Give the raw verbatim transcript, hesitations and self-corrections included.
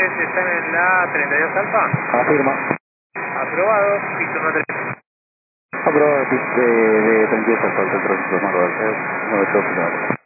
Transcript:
tres está en la treinta y dos Alfa. Afirma. Aprobado, piso uno tres. Aprobado de, de, de treinta y dos Alfa, el tránsito más nueve ocho.